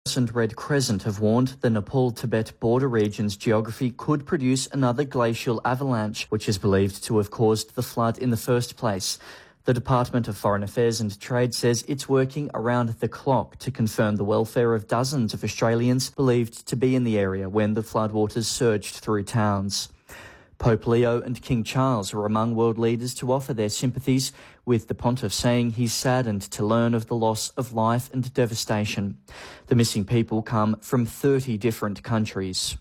and Red Crescent have warned the Nepal-Tibet border region's geography could produce another glacial avalanche, which is believed to have caused the flood in the first place. The Department of Foreign Affairs and Trade says it's working around the clock to confirm the welfare of dozens of Australians believed to be in the area when the floodwaters surged through towns. Pope Leo and King Charles were among world leaders to offer their sympathies, with the pontiff saying he's saddened to learn of the loss of life and devastation. The missing people come from 30 different countries.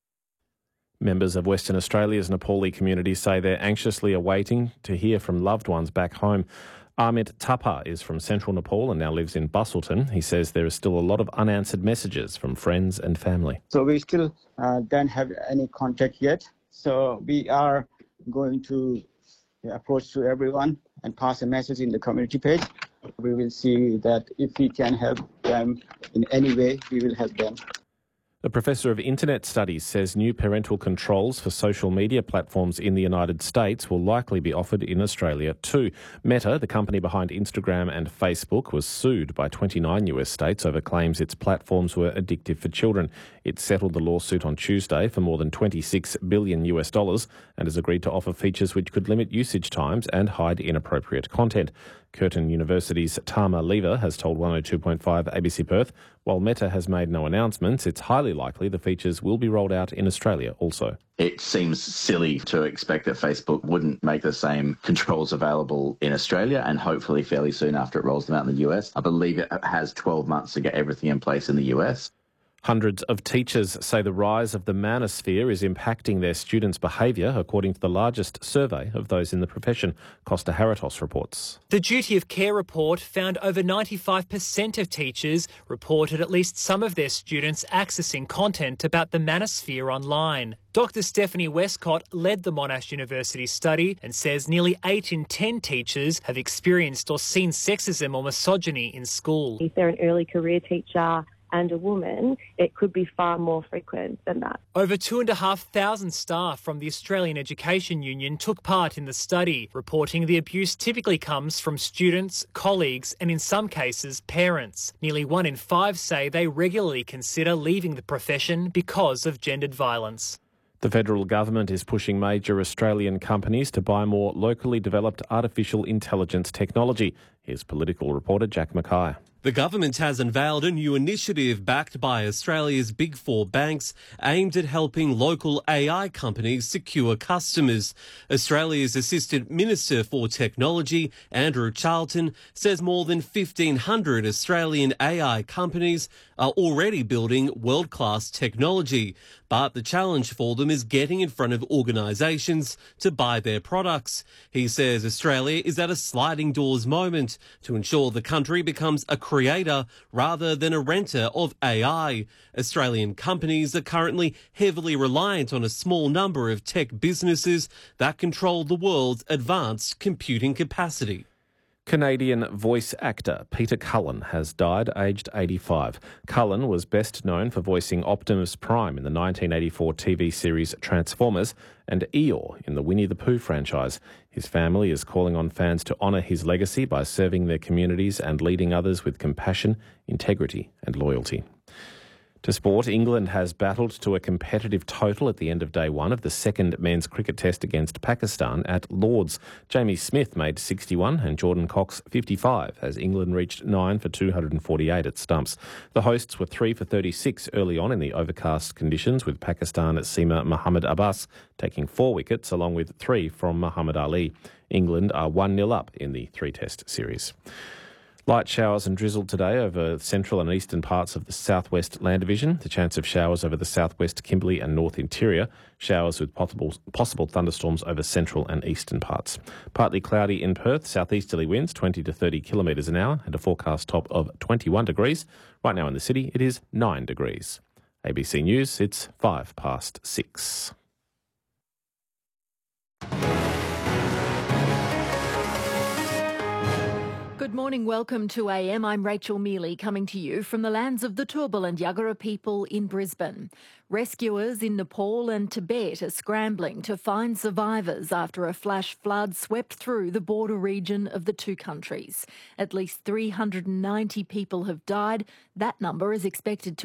Members of Western Australia's Nepali community say they're anxiously awaiting to hear from loved ones back home. Amit Thapa is from central Nepal and now lives in Busselton. He says there is still a lot of unanswered messages from friends and family. So we still don't have any contact yet. So we are going to approach to everyone and pass a message in the community page. We will see that if we can help them in any way, we will help them. The Professor of Internet Studies says new parental controls for social media platforms in the United States will likely be offered in Australia too. Meta, the company behind Instagram and Facebook, was sued by 29 US states over claims its platforms were addictive for children. It settled the lawsuit on Tuesday for more than $26 billion and has agreed to offer features which could limit usage times and hide inappropriate content. Curtin University's Tama Lever has told 102.5 ABC Perth, while Meta has made no announcements, it's highly likely the features will be rolled out in Australia also. It seems silly to expect that Facebook wouldn't make the same controls available in Australia and hopefully fairly soon after it rolls them out in the US. I believe it has 12 months to get everything in place in the US. Hundreds of teachers say the rise of the manosphere is impacting their students' behaviour, according to the largest survey of those in the profession. Costa Haratos reports. The Duty of Care report found over 95% of teachers reported at least some of their students accessing content about the manosphere online. Dr. Stephanie Westcott led the Monash University study and says nearly 8 in 10 teachers have experienced or seen sexism or misogyny in school. If they're an early career teacher and a woman, it could be far more frequent than that. Over 2,500 staff from the Australian Education Union took part in the study, reporting the abuse typically comes from students, colleagues and in some cases parents. Nearly 1 in 5 say they regularly consider leaving the profession because of gendered violence. The federal government is pushing major Australian companies to buy more locally developed artificial intelligence technology. Here's political reporter Jack Mackay. The government has unveiled a new initiative backed by Australia's Big Four banks aimed at helping local AI companies secure customers. Australia's Assistant Minister for Technology, Andrew Charlton, says more than 1,500 Australian AI companies are already building world-class technology. But the challenge for them is getting in front of organisations to buy their products. He says Australia is at a sliding doors moment to ensure the country becomes a creator rather than a renter of AI. Australian companies are currently heavily reliant on a small number of tech businesses that control the world's advanced computing capacity. Canadian voice actor Peter Cullen has died aged 85. Cullen was best known for voicing Optimus Prime in the 1984 TV series Transformers and Eeyore in the Winnie the Pooh franchise. His family is calling on fans to honour his legacy by serving their communities and leading others with compassion, integrity and loyalty. To sport, England has battled to a competitive total at the end of day one of the second men's cricket test against Pakistan at Lord's. Jamie Smith made 61 and Jordan Cox 55 as England reached 9 for 248 at stumps. The hosts were 3 for 36 early on in the overcast conditions, with Pakistan seamer Mohammad Abbas taking 4 wickets along with 3 from Muhammad Ali. England are 1-0 up in the 3-test series. Light showers and drizzle today over central and eastern parts of the southwest land division. The chance of showers over the southwest Kimberley and north interior. Showers with possible thunderstorms over central and eastern parts. Partly cloudy in Perth. Southeasterly winds 20 to 30 kilometres an hour and a forecast top of 21 degrees. Right now in the city it is 9 degrees. ABC News, it's 6:05. Good Good morning, welcome to AM. I'm Rachel Mealy coming to you from the lands of the Turrbal and Yagara people in Brisbane. Rescuers in Nepal and Tibet are scrambling to find survivors after a flash flood swept through the border region of the two countries. At least 390 people have died. That number is expected to